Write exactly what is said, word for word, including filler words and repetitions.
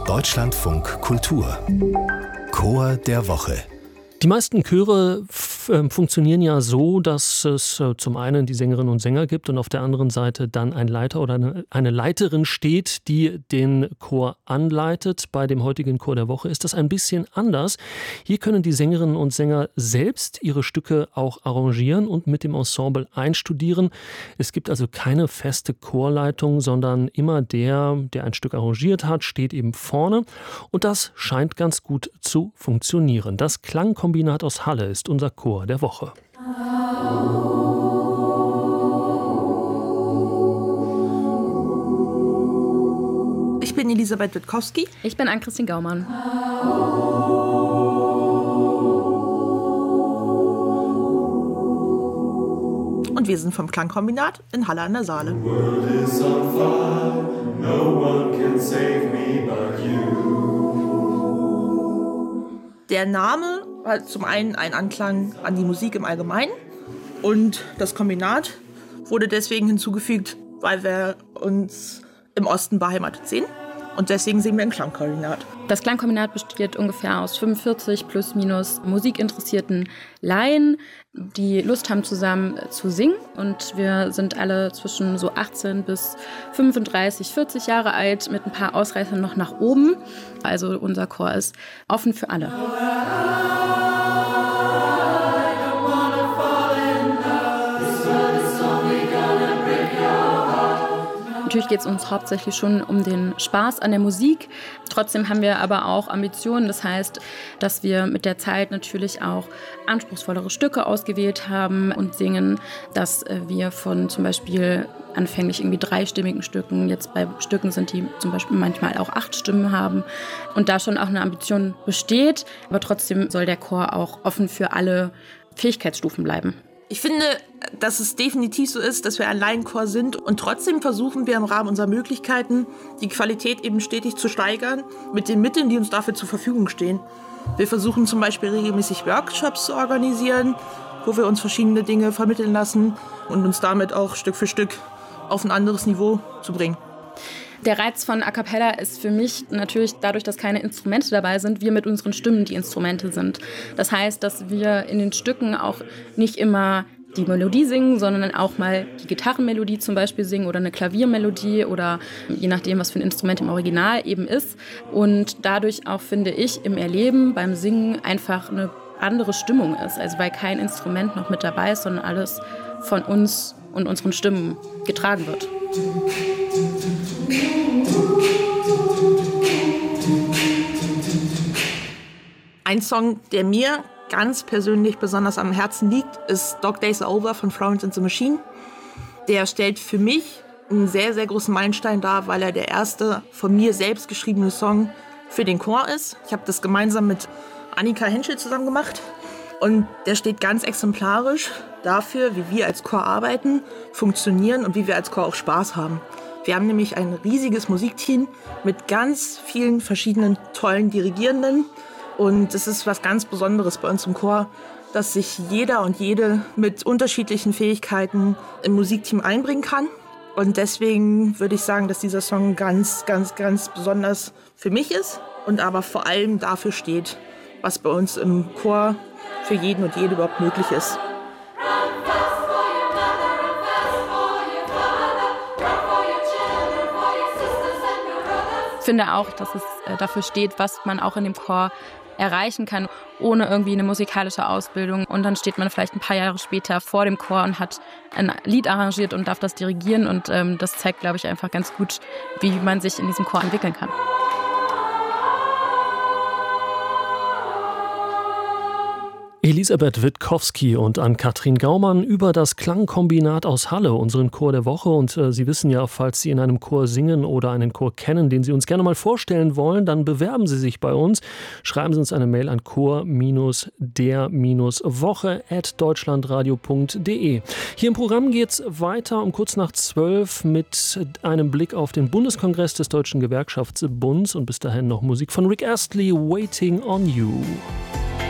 Deutschlandfunk Kultur Chor der Woche. Die meisten Chöre f- äh, funktionieren ja so, dass es äh, zum einen die Sängerinnen und Sänger gibt und auf der anderen Seite dann ein Leiter oder eine, eine Leiterin steht, die den Chor anleitet. Bei dem heutigen Chor der Woche ist das ein bisschen anders. Hier können die Sängerinnen und Sänger selbst ihre Stücke auch arrangieren und mit dem Ensemble einstudieren. Es gibt also keine feste Chorleitung, sondern immer der, der ein Stück arrangiert hat, steht eben vorne. Und das scheint ganz gut zu funktionieren. Das Klangkombinat aus Halle ist unser Chor der Woche. Ich bin Elisabeth Witkowski. Ich bin Ann-Christine Gaumann. Und wir sind vom Klangkombinat in Halle an der Saale. The world is on fire, no one can save me but you. Der Name hat zum einen einen Anklang an die Musik im Allgemeinen und das Kombinat wurde deswegen hinzugefügt, weil wir uns im Osten beheimatet sehen und deswegen singen wir im Klangkombinat. Das Klangkombinat besteht ungefähr aus fünfundvierzig plus minus musikinteressierten Laien, die Lust haben, zusammen zu singen. Und wir sind alle zwischen so achtzehn bis fünfunddreißig, vierzig Jahre alt, mit ein paar Ausreißern noch nach oben. Also unser Chor ist offen für alle. Natürlich geht es uns hauptsächlich schon um den Spaß an der Musik. Trotzdem haben wir aber auch Ambitionen. Das heißt, dass wir mit der Zeit natürlich auch anspruchsvollere Stücke ausgewählt haben und singen, dass wir von zum Beispiel anfänglich irgendwie dreistimmigen Stücken, jetzt bei Stücken sind, die zum Beispiel manchmal auch acht Stimmen haben und da schon auch eine Ambition besteht. Aber trotzdem soll der Chor auch offen für alle Fähigkeitsstufen bleiben. Ich finde, dass es definitiv so ist, dass wir ein Laienchor sind und trotzdem versuchen wir im Rahmen unserer Möglichkeiten, die Qualität eben stetig zu steigern mit den Mitteln, die uns dafür zur Verfügung stehen. Wir versuchen zum Beispiel regelmäßig Workshops zu organisieren, wo wir uns verschiedene Dinge vermitteln lassen und uns damit auch Stück für Stück auf ein anderes Niveau zu bringen. Der Reiz von A Cappella ist für mich natürlich dadurch, dass keine Instrumente dabei sind, wir mit unseren Stimmen die Instrumente sind. Das heißt, dass wir in den Stücken auch nicht immer die Melodie singen, sondern auch mal die Gitarrenmelodie zum Beispiel singen oder eine Klaviermelodie oder je nachdem, was für ein Instrument im Original eben ist. Und dadurch auch, finde ich, im Erleben beim Singen einfach eine andere Stimmung ist. Also weil kein Instrument noch mit dabei ist, sondern alles von uns und unseren Stimmen getragen wird. Ein Song, der mir ganz persönlich besonders am Herzen liegt, ist Dog Days Are Over von Florence and the Machine. Der stellt für mich einen sehr, sehr großen Meilenstein dar, weil er der erste von mir selbst geschriebene Song für den Chor ist. Ich habe das gemeinsam mit Annika Henschel zusammen gemacht und der steht ganz exemplarisch dafür, wie wir als Chor arbeiten, funktionieren und wie wir als Chor auch Spaß haben. Wir haben nämlich ein riesiges Musikteam mit ganz vielen verschiedenen tollen Dirigierenden. Und es ist was ganz Besonderes bei uns im Chor, dass sich jeder und jede mit unterschiedlichen Fähigkeiten im Musikteam einbringen kann. Und deswegen würde ich sagen, dass dieser Song ganz, ganz, ganz besonders für mich ist und aber vor allem dafür steht, was bei uns im Chor für jeden und jede überhaupt möglich ist. Ich finde auch, dass es dafür steht, was man auch in dem Chor erreichen kann, ohne irgendwie eine musikalische Ausbildung. Und dann steht man vielleicht ein paar Jahre später vor dem Chor und hat ein Lied arrangiert und darf das dirigieren. Und ähm, das zeigt, glaube ich, einfach ganz gut, wie man sich in diesem Chor entwickeln kann. Elisabeth Witkowski und Ann-Christine Gaumann über das Klangkombinat aus Halle, unseren Chor der Woche. Und äh, Sie wissen ja, falls Sie in einem Chor singen oder einen Chor kennen, den Sie uns gerne mal vorstellen wollen, dann bewerben Sie sich bei uns. Schreiben Sie uns eine Mail an chor der woche at deutschlandradio punkt de. Hier im Programm geht es weiter um kurz nach zwölf mit einem Blick auf den Bundeskongress des Deutschen Gewerkschaftsbunds und bis dahin noch Musik von Rick Astley, Waiting on You.